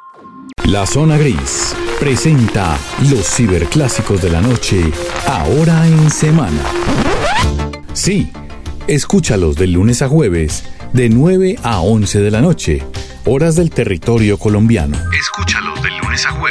La Zona Gris presenta los ciberclásicos de la noche, ahora en semana. Sí, escúchalos de lunes a jueves, de 9 a 11 de la noche, horas del territorio colombiano. Escúchalos de lunes a jueves.